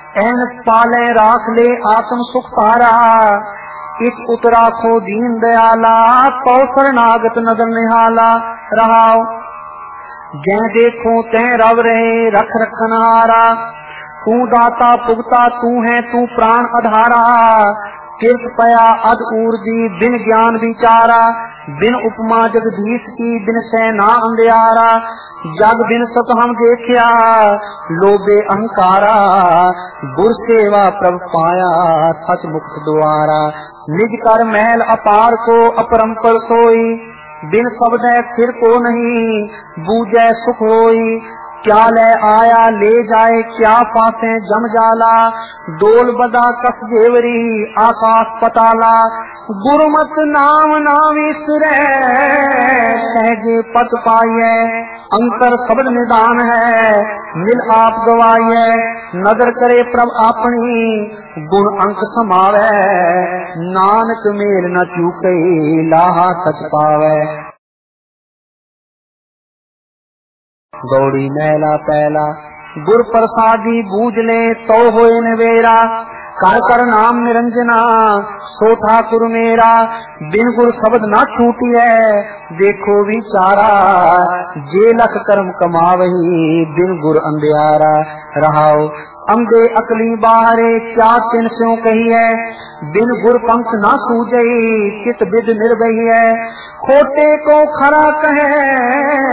N पाले राख ले आत्म सुख तारा। इत उतराखो दीन दयाला, तो शरणागत नदर निहाला। रहाओ जै देखो तै रव रहे रख रखन हारा। तू दाता पुगता तू है तू प्राण आधारा। किरत पया अध ऊर्जी बिन ज्ञान विचारा। बिन उपमा जगदीश की बिन सैना अंधियारा। जग बिन सत हम देखिया लोभे अहंकारा। गुर सेवा प्रभ पाया सच मुक्त द्वारा। निज कर महल अपार को अपरंपर सोई। बिन शब्द सिर को नहीं बूझे सुख होई। क्या ले आया ले जाए क्या पासे जम जाला। डोल बदा कस देवरी आकाश पताला। गुरुमत नाम नाम ईश्वरे सहजे पत पाइए। अंतर शब्द निदान है मिल आप गवाइए। नजर करे प्रभ अपनी गुण अंक समावे। नानक मेल न चूके लाहा सच पावे। गौड़ी मैला पहला गुर प्रसादी बूझ ले तो होए नवेरा। कर कर नाम निरंजना सो ठाकुर मेरा। बिन गुर शब्द न छूटी है देखो विचारा। जे लख कर्म कमावही बिन गुर अंधियारा। रहाओ अंधे अकली बाहरे क्या तिन स्यों कही है। बिन गुर पंख न सूझई चित विद निर्भई है। खोटे को खरा कहे